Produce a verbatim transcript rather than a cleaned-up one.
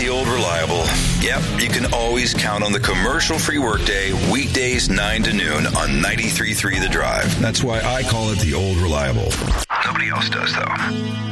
the Old Reliable. Yep, you can always count on the commercial-free workday, weekdays nine to noon on ninety-three point three The Drive. That's why I call it the Old Reliable. Nobody else does, though.